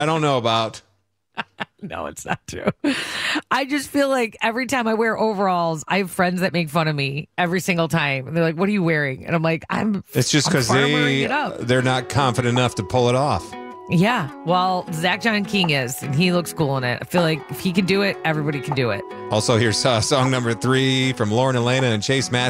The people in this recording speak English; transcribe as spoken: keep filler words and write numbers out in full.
I don't know about. No, it's not true. I just feel like every time I wear overalls, I have friends that make fun of me every single time. And they're like, what are you wearing? And I'm like, I'm It's just I'm because they, farmering it up. they're not confident enough to pull it off. Yeah. Well, Zach John King is, and he looks cool in it. I feel like if he can do it, everybody can do it. Also, here's uh, song number three from Lauren Elena and Chase Matthews.